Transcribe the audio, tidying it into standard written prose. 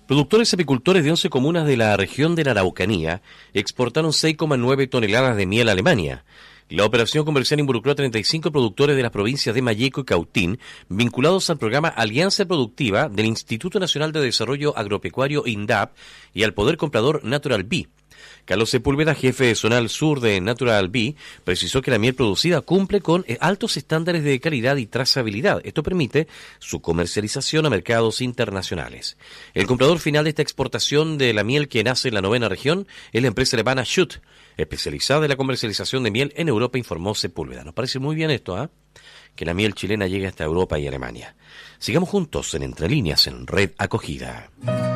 Productores y apicultores de 11 comunas de la región de la Araucanía exportaron 6,9 toneladas de miel a Alemania. La operación comercial involucró a 35 productores de las provincias de Malleco y Cautín, vinculados al programa Alianza Productiva del Instituto Nacional de Desarrollo Agropecuario INDAP y al poder comprador Natural Bee. Carlos Sepúlveda, jefe de Zonal Sur de Natural Bee, precisó que la miel producida cumple con altos estándares de calidad y trazabilidad. Esto permite su comercialización a mercados internacionales. El comprador final de esta exportación de la miel que nace en la 9ª región es la empresa alemana Schutt, especializada en la comercialización de miel en Europa, informó Sepúlveda. Nos parece muy bien esto, que la miel chilena llegue hasta Europa y Alemania. Sigamos juntos en Entre Líneas en Red Acogida.